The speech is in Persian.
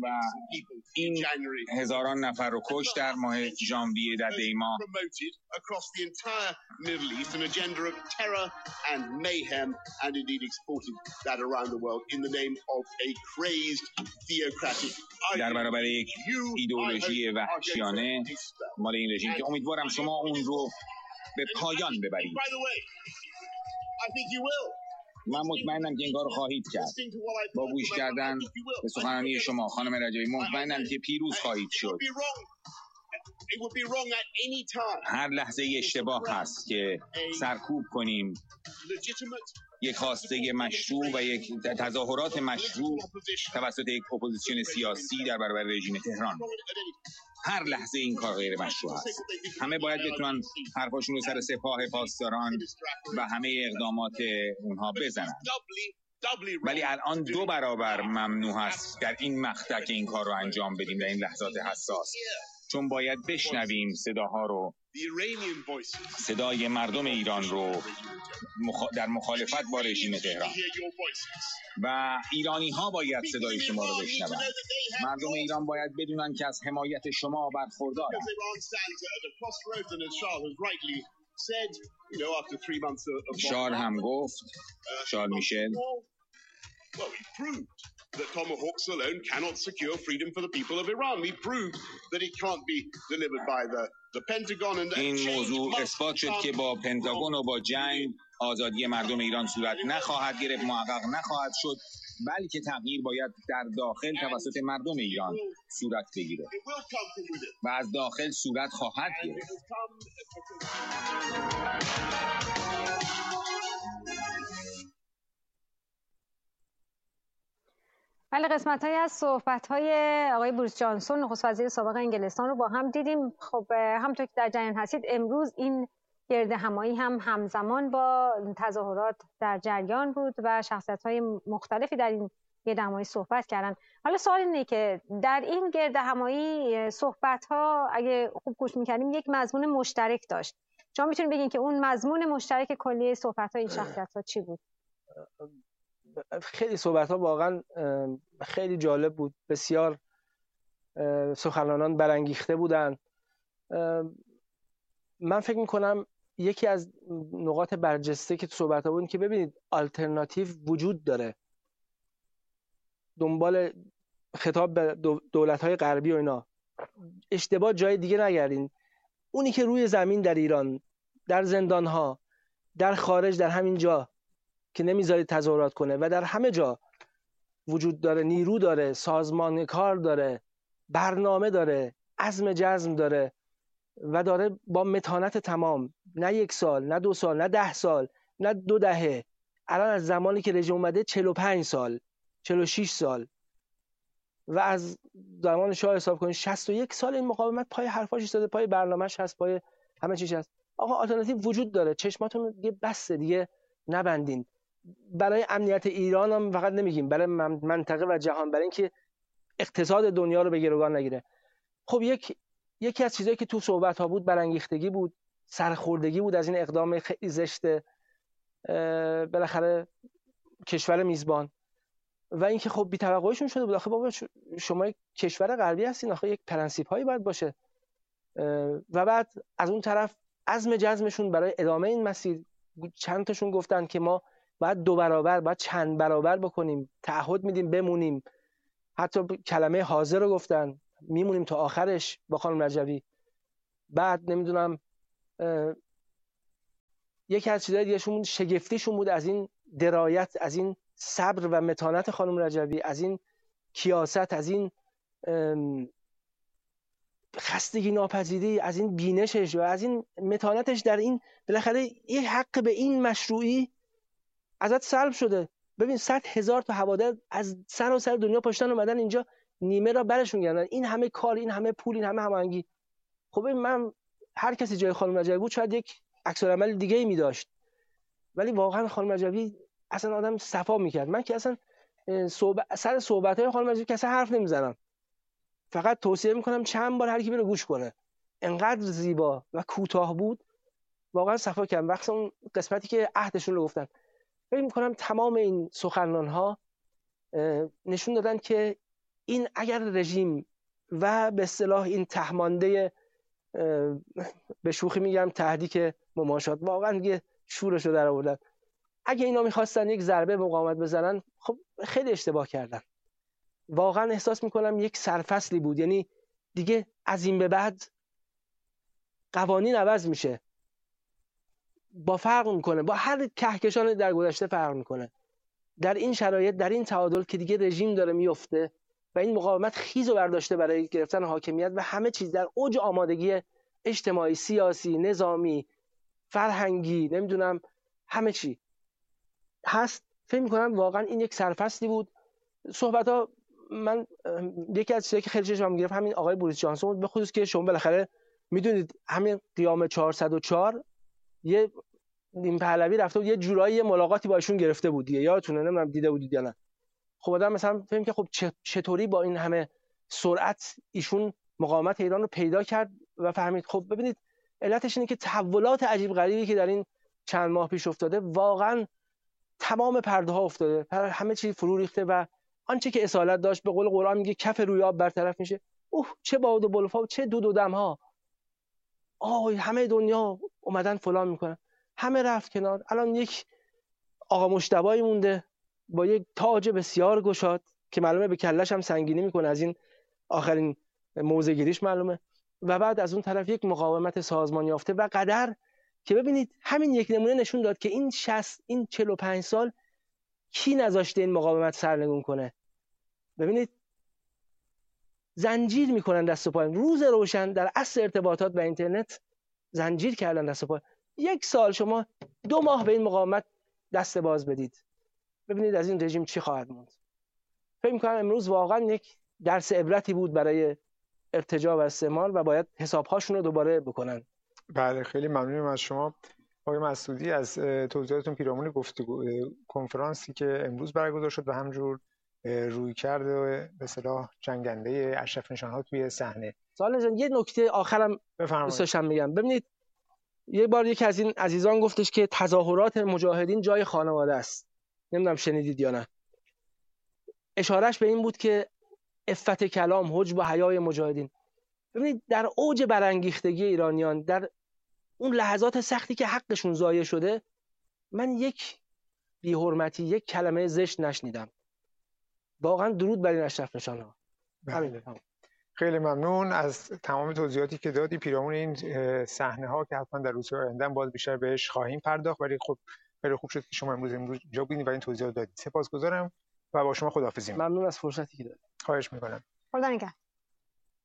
و این هزاران نفر رو کش در ماه ژانویه در دیما. در برابر یک ایدئولوژی وحشیانه مال این رژیم که امیدوارم شما اون رو به پایان ببرید. من مطمئنم که این کار رو خواهید کرد. با گوش کردن به سخنرانی شما خانم رجبی مطمئنم که پیروز خواهید شد. هر لحظه اشتباه هست که سرکوب کنیم یک خواسته مشروع و یک تظاهرات مشروع توسط یک اپوزیسیون سیاسی در برابر رژیم تهران. هر لحظه این کار غیر مشروع است. همه باید بتونن حرفاشون رو سر سپاه پاسداران و همه اقدامات اونها بزنن. ولی الان 2 برابر ممنوع است در این مقطع که این کار رو انجام بدیم در این لحظات حساس، چون باید بشنویم صداها رو، صدای مردم ایران رو در مخالفت با رژیم تهران. و ایرانی ها باید صدای شما رو بشنوند. مردم ایران باید بدونن که از حمایت شما برخوردارند. شارل هم گفت، شارل میشل، that tomahawks alone cannot secure freedom for the people of Iran. We proved that it can't be delivered by the Pentagon and that این موضوع اثبات شد که با پنتاگون و با جنگ آزادی مردم ایران صورت نخواهد گرفت، محقق نخواهد شد، بلکه تغییر باید در داخل توسط مردم ایران صورت بگیره و از داخل صورت خواهد گرفت. بله، قسمت‌هایی از صحبت‌های آقای بوریس جانسون نخست وزیر سابق انگلستان رو با هم دیدیم. خب همونطور که در جریان هستید امروز این گردهمایی هم همزمان با تظاهرات در جریان بود و شخصیت‌های مختلفی در این گردهمایی صحبت کردن. حالا سوال اینه که در این گردهمایی صحبت‌ها اگه خوب گوش می‌کردیم یک مضمون مشترک داشت. شما می‌تونید بگین که اون مضمون مشترک کلی صحبت‌های این شخصیت‌ها چی بود؟ خیلی صحبت‌ها واقعا خیلی جالب بود. بسیار سخنرانان برانگیخته بودند. من فکر می‌کنم یکی از نقاط برجسته که تو صحبت‌ها بود که ببینید آلترناتیو وجود داره. دنبال خطاب به دولت‌های غربی و اینا اشتباه جای دیگه نگردین. اونی که روی زمین در ایران، در زندان‌ها، در خارج، در همین جا که نمیذارید تظاهرات کنه و در همه جا وجود داره، نیرو داره، سازمان کار داره، برنامه داره، عزم جزم داره و داره با متانت تمام، نه 1 سال، نه 2 سال، نه 10 سال، نه 2 دهه، الان از زمانی که رژیم اومده 45 سال، 46 سال و از زمان شاه حساب کنید 61 سال این مقاومت پای حرفاش ایستاده، پای برنامه‌اش هست، پای همه چیز هست. آقا آلترناتیو وجود داره، چشماتون دیگه بسته، دیگه نبندین. برای امنیت ایران هم فقط نمیگیم، برای منطقه و جهان، برای اینکه اقتصاد دنیا رو به گروگان نگیره. خب یکی از چیزایی که تو صحبت ها بود برانگیختگی بود، سرخوردگی بود از این اقدام خیلی زشت بالاخره کشور میزبان و اینکه خب بی‌توقعیشون شده بود. آخه بابا شما یک کشور غربی هستین، آخه یک پرنسیپ هایی باید باشه. و بعد از اون طرف عزم جزمشون برای ادامه این مسیر، چند تاشون گفتن که ما باید 2 برابر، باید چند برابر بکنیم، تعهد میدیم بمونیم. حتی کلمه حاضر رو گفتن، میمونیم تا آخرش با خانم رجبی. بعد نمیدونم یکی از چیزای دیگه‌شون شگفتیشون بود از این درایت، از این صبر و متانت خانم رجبی، از این کیاست، از این خستگی ناپذیری، از این بینشش و از این متانتش در این بالاخره یه حق به این مشروعی ازت سلب شده. ببین 100,000 تا هوادار از سراسر دنیا پشتن اومدن اینجا، نیمه را برشون گردن، این همه کار، این همه پول، این همه هماهنگی. خب ببین من هر کسی جای خانم رجبی بود شاید یک عکس العمل دیگه ای می داشت، ولی واقعا خانم رجبی اصلا آدم صفا میکرد. من که اصلا سر صحبت‌های خانم رجبی کسی حرف نمیزنم، فقط توصیه میکنم چند بار هر کی بره گوش کنه. انقدر زیبا و کوتاه بود، واقعا صفا کرد. وقتی اون قسمتی که عهدشون رو گفتن، فکر میکنم تمام این سخنران‌ها نشون دادن که این اگر رژیم و به اصطلاح این تهمانده به شوخی میگم تهدیک مماشات واقعا دیگه شورش رو در آوردن، اگه اینا میخواستن یک ضربه مقاومت بزنن خب خیلی اشتباه کردن. واقعا احساس میکنم یک سرفصلی بود، یعنی دیگه از این به بعد قوانین عوض میشه، با فرق میکنه، با هر کهکشان در گذشته فرق میکنه. در این شرایط، در این تعادل که دیگه رژیم داره میفته و این مقاومت خیز و برداشته برای گرفتن حاکمیت و همه چیز در اوج آمادگی اجتماعی، سیاسی، نظامی، فرهنگی، نمیدونم همه چی هست، فکر میکنم واقعا این یک سرفصلی بود. صحبت ها، من یکی از چیزایی که خیلی چشمم گرفت همین آقای بوریس جانسون بود، به خصوص که شما بالاخره میدونید همین قیام 404 یه نیم پهلوی رفته بود یه جورایی ملاقاتی با ایشون گرفته بود دیگه، یادتونه؟ نمیدونم دیده بودید یا نه. خب آدم مثلا فهم که خب چطوری با این همه سرعت ایشون مقاومت ایران رو پیدا کرد و فهمید. خب ببینید علتش اینه که تحولات عجیب غریبی که در این چند ماه پیش افتاده، واقعا تمام پرده ها افتاده، همه چی فرو ریخته و آنچه که اصالت داشت، به قول قرآن میگه کف روی آب برطرف میشه. چه باد و بلفا و چه دود و دم ها، همه دنیا اومدن فلان میکنن، همه رفت کنار. الان یک آقا مجتبی مونده با یک تاج بسیار گشاد که معلومه به کلش هم سنگینی میکنه، از این آخرین موضع گیریش معلومه، و بعد از اون طرف یک مقاومت سازمان یافته و قدر که ببینید همین یک نمونه نشون داد که این 45 سال کی نذاشته این مقاومت سرنگون کنه. ببینید زنجیر میکنن دست و پای، روز روشن در عصر ارتباطات و اینترنت زنجیر کردن دست و پای. یک سال شما 2 ماه به این مقاومت دست باز بدید، ببینید از این رژیم چی خواهد موند. فکر می‌کنم امروز واقعا یک درس عبرتی بود برای ارتجاع و استعمار و باید حساب‌هاشون رو دوباره بکنن. بله، خیلی ممنونم از شما آقای مسعودی از توضیحاتتون پیرامون گفتگو کنفرانسی که امروز برگزار شد و همجور رویکرد به اصطلاح جنگنده اشرف نشان‌ها توی صحنه. سوال جان، یه نکته آخرم دوست داشتم میگم. ببینید یه بار یکی از این عزیزان گفتش که تظاهرات مجاهدین جای خانواده است. نمیدونم شنیدید یا نه. اشارهش به این بود که عفت کلام، حجب و حیای مجاهدین. ببینید در اوج برانگیختگی ایرانیان، در اون لحظات سختی که حقشون ضایع شده، من یک بی‌حرمتی، یک کلمه زشت نشنیدم. واقعا درود بر این اشرف نشان‌ها. خیلی ممنون از تمام توضیحاتی که دادی پیرامون این صحنه ها که حتما در روزهای آینده باز بیشتر بهش خواهیم پرداخت، ولی خب خیلی خوب شد که شما امروز اینجا بودید و این توضیحات دادید. سپاسگزارم و با شما خداحافظی می‌کنم. ممنون از فرصتی که دادید. خواهش می‌کنم. خدا نگهدار.